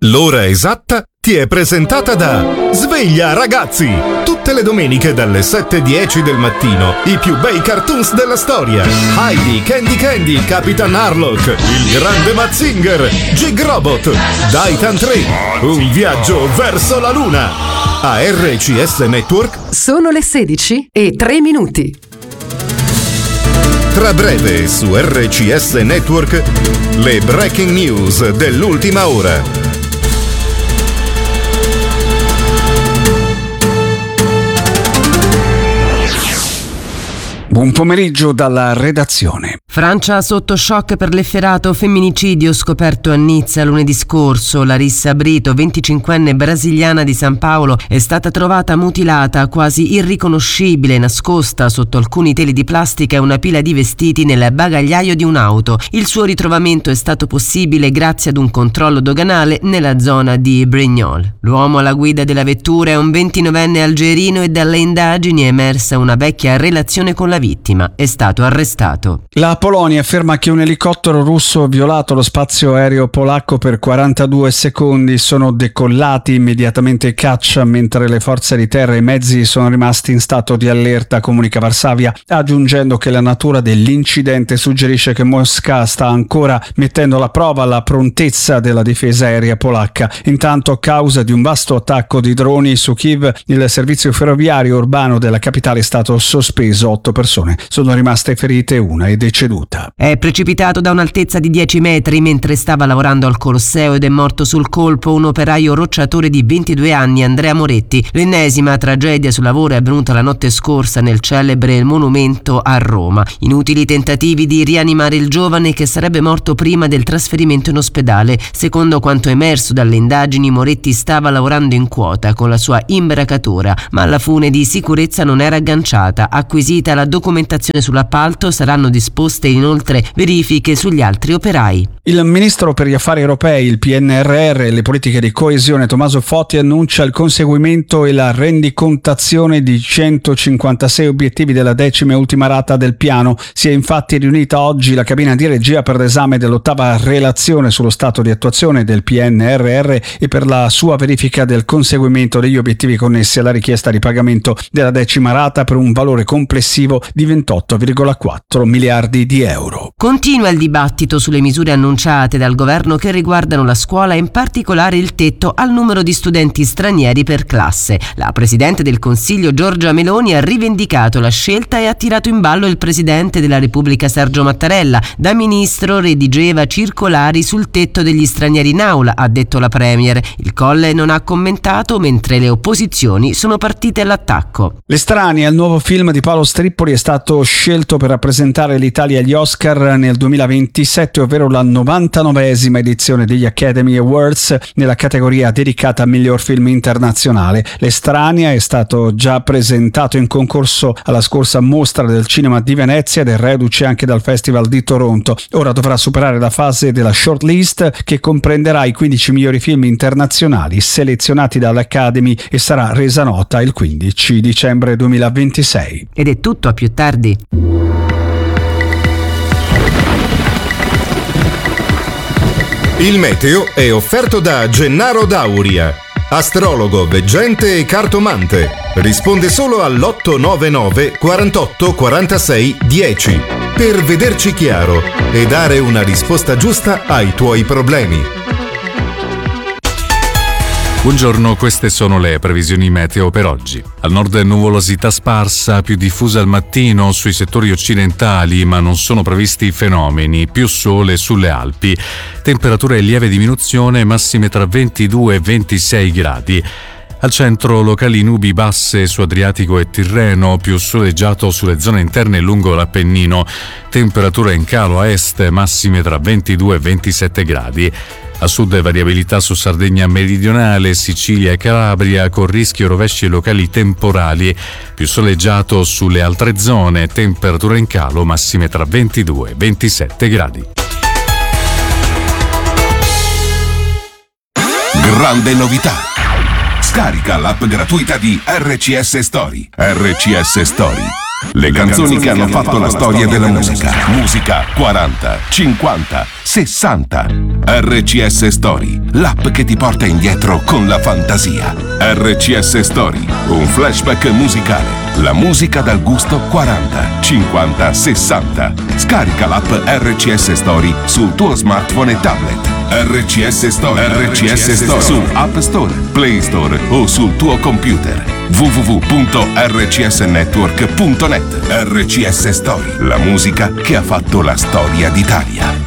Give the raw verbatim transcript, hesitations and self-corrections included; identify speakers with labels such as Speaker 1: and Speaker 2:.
Speaker 1: L'ora esatta ti è presentata da Sveglia Ragazzi! Tutte le domeniche dalle sette e dieci del mattino i più bei cartoons della storia. Heidi, Candy Candy, Capitan Harlock, il grande Mazinger, Jig Robot, Daitan tre, un viaggio verso la luna. A R C S Network
Speaker 2: sono le sedici e tre minuti.
Speaker 1: Tra breve su R C S Network le breaking news dell'ultima ora.
Speaker 3: Buon pomeriggio dalla redazione.
Speaker 2: Francia sotto shock per l'efferato femminicidio scoperto a Nizza lunedì scorso. Larissa Brito, venticinquenne brasiliana di San Paolo, è stata trovata mutilata, quasi irriconoscibile, nascosta sotto alcuni teli di plastica e una pila di vestiti nel bagagliaio di un'auto. Il suo ritrovamento è stato possibile grazie ad un controllo doganale nella zona di Brignoles. L'uomo alla guida della vettura è un ventinovenne algerino e dalle indagini è emersa una vecchia relazione con la vittima. È stato arrestato.
Speaker 3: La Polonia afferma che un elicottero russo ha violato lo spazio aereo polacco per quarantadue secondi. Sono decollati immediatamente i caccia mentre le forze di terra e i mezzi sono rimasti in stato di allerta, comunica Varsavia, aggiungendo che la natura dell'incidente suggerisce che Mosca sta ancora mettendo alla prova la prontezza della difesa aerea polacca. Intanto, a causa di un vasto attacco di droni su Kiev, il servizio ferroviario urbano della capitale è stato sospeso. Otto persone sono rimaste ferite e una è deceduta.
Speaker 2: È precipitato da un'altezza di dieci metri mentre stava lavorando al Colosseo ed è morto sul colpo un operaio rocciatore di ventidue anni, Andrea Moretti. L'ennesima tragedia sul lavoro è avvenuta la notte scorsa nel celebre monumento a Roma. Inutili tentativi di rianimare il giovane che sarebbe morto prima del trasferimento in ospedale. Secondo quanto emerso dalle indagini, Moretti stava lavorando in quota con la sua imbracatura, ma la fune di sicurezza non era agganciata. Acquisita la documentazione sull'appalto, saranno disposte inoltre verifiche sugli altri operai.
Speaker 3: Il ministro per gli affari europei, il P N R R e le politiche di coesione Tommaso Foti annuncia il conseguimento e la rendicontazione di centocinquantasei obiettivi della decima e ultima rata del piano. Si è infatti riunita oggi la cabina di regia per l'esame dell'ottava relazione sullo stato di attuazione del P N R R e per la sua verifica del conseguimento degli obiettivi connessi alla richiesta di pagamento della decima rata per un valore complessivo di ventotto virgola quattro miliardi di euro.
Speaker 2: Continua il dibattito sulle misure annunciate dal governo che riguardano la scuola e in particolare il tetto al numero di studenti stranieri per classe. La Presidente del Consiglio Giorgia Meloni ha rivendicato la scelta e ha tirato in ballo il Presidente della Repubblica Sergio Mattarella. Da ministro redigeva circolari sul tetto degli stranieri in aula, ha detto la Premier. Il Colle non ha commentato mentre le opposizioni sono partite all'attacco.
Speaker 3: L'Estranea, il nuovo film di Paolo Strippoli, è stato scelto per rappresentare l'Italia agli Oscar nel duemilaventisette, ovvero la novantanovesima edizione degli Academy Awards nella categoria dedicata a miglior film internazionale. L'Estranea è stato già presentato in concorso alla scorsa mostra del cinema di Venezia ed è reduce anche dal Festival di Toronto. Ora dovrà superare la fase della shortlist che comprenderà i quindici migliori film internazionali selezionati dall'Academy e sarà resa nota il quindici dicembre duemilaventisei.
Speaker 2: Ed è tutto, a più tardi.
Speaker 1: Il meteo è offerto da Gennaro Dauria, astrologo, veggente e cartomante. Risponde solo all'otto nove nove quarantotto quarantasei dieci per vederci chiaro e dare una risposta giusta ai tuoi problemi.
Speaker 4: Buongiorno, queste sono le previsioni meteo per oggi. Al nord nuvolosità sparsa, più diffusa al mattino sui settori occidentali, ma non sono previsti fenomeni, più sole sulle Alpi. Temperature in lieve diminuzione, massime tra ventidue e ventisei gradi. Al centro locali nubi basse su Adriatico e Tirreno, più soleggiato sulle zone interne lungo l'Appennino. Temperature in calo a est, massime tra ventidue e ventisette gradi. A sud variabilità su Sardegna meridionale, Sicilia e Calabria con rischio rovesci locali temporali, più soleggiato sulle altre zone, temperature in calo massime tra ventidue e ventisette gradi.
Speaker 5: Grande novità! Scarica l'app gratuita di R C S Story. R C S Story. Le canzoni che hanno fatto la storia della musica. Musica quaranta, cinquanta, sessanta. R C S Story, l'app che ti porta indietro con la fantasia. R C S Story, un flashback musicale. La musica dal gusto quaranta, cinquanta, sessanta. Scarica l'app R C S Story sul tuo smartphone e tablet. R C S Story, R C S Story su App Store, Play Store o sul tuo computer. w w w punto r c s network punto net. R C S Story, la musica che ha fatto la storia d'Italia.